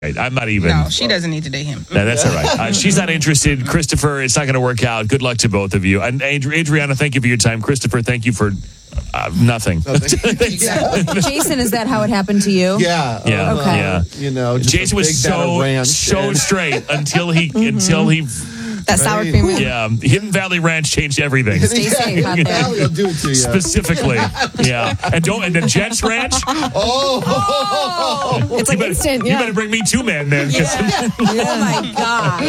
I'm not even. No, she doesn't need to date him. No, that's all right. She's not interested. Christopher, it's not going to work out. Good luck to both of you. And Adriana, thank you for your time. Christopher, thank you for nothing. Jason, is that how it happened to you? Yeah. Okay. Yeah. You know, just Jason was so straight until he That sour cream. Yeah, Hidden Valley Ranch changed everything. Stay safe out Hidden there. Valley will do it to you. Specifically, yeah. And the Jets Ranch. It's like instant. You better bring me 2 men then. Oh my God.